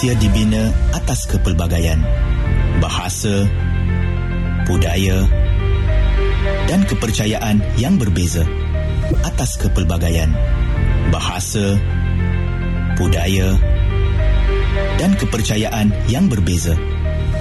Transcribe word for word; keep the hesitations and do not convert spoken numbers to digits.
Dia dibina atas kepelbagaian bahasa, budaya dan kepercayaan yang berbeza. Atas kepelbagaian bahasa, budaya dan kepercayaan yang berbeza.